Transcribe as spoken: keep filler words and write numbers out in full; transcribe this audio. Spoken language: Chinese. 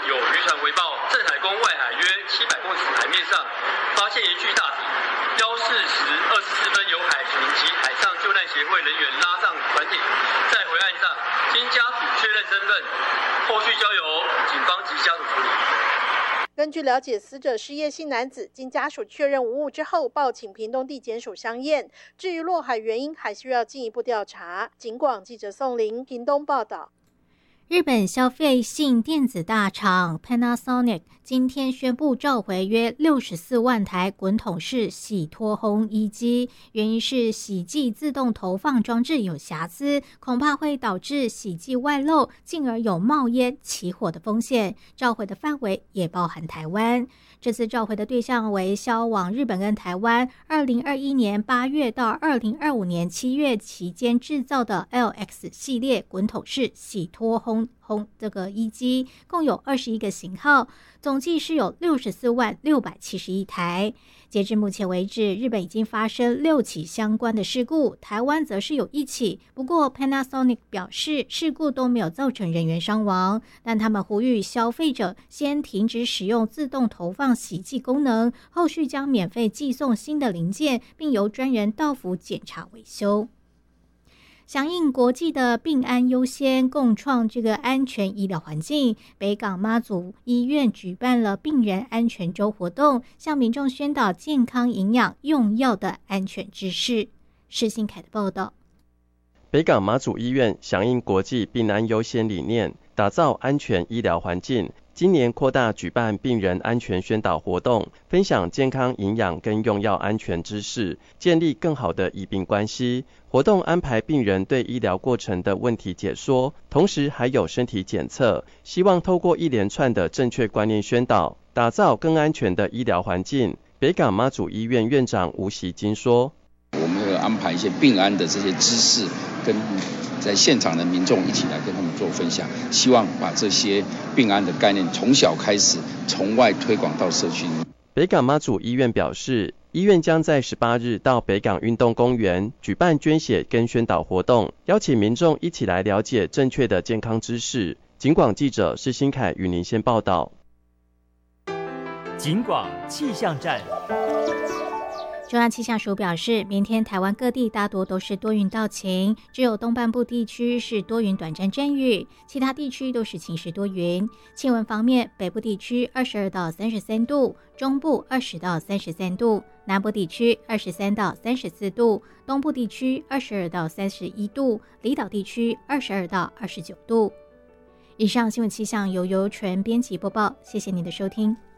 有渔船回报，正海宫外海约七百公尺海面上发现一具大体，标示时二十四分由海巡及海上救难协会人员拉上船艇，再回岸上，经家属确认身份，后续交由警方及家属处理。 根据了解，死者是叶姓男子，经家属确认无误之后，报请屏东地检署相验。至于落海原因，还需要进一步调查。警广记者宋玲屏东报道。 日本消费性电子大厂 Panasonic 今天宣布召回约六十四万台滚筒式洗脱烘衣机，原因是洗剂自动投放装置有瑕疵，恐怕会导致洗剂外漏，进而有冒烟起火的风险。召回的范围也包含台湾。这次召回的对象为销往日本跟台湾二零二一年八月到二零二五年七月期间制造的 L X 系列滚筒式洗脱烘烘这个衣机，共有二十一个型号，总计是有六十四万六百七十一台。截至目前为止，日本已经发生六起相关的事故，台湾则是有一起。不过 Panasonic 表示，事故都没有造成人员伤亡，但他们呼吁消费者先停止使用自动投放洗剂功能，后续将免费寄送新的零件，并由专人到府检查维修。响应国际的病安优先，共创这个安全医疗环境，北港妈祖医院举办了病人安全周活动，向民众宣导健康营养用药的安全知识。施新凯的报道。 北港妈祖医院响应国际病安优先理念，打造安全医疗环境，今年扩大举办病人安全宣导活动，分享健康营养跟用药安全知识，建立更好的医病关系。活动安排病人对医疗过程的问题解说，同时还有身体检测，希望透过一连串的正确观念宣导，打造更安全的医疗环境。北港妈祖医院院长吴习金说， 我们会安排一些病安的这些知识，跟在现场的民众一起来跟他们做分享，希望把这些病安的概念从小开始，从外推广到社区。 北港妈祖医院表示，医院将在十八日到北港运动公园举办捐血跟宣导活动，邀请民众一起来了解正确的健康知识。警广记者施新凯与您先报道。 警广气象站。 中央气象署表示，明天台湾各地大多都是多云到晴，只有东半部地区是多云短暂阵雨，其他地区都是晴时多云。气温方面，北部地区二十二到三十三度，中部二十到三十三度，南部地区二十三到三十四度，东部地区二十二到三十一度，离岛地区二十二到二十九度。以上新闻气象由由纯编辑播报，谢谢您的收听。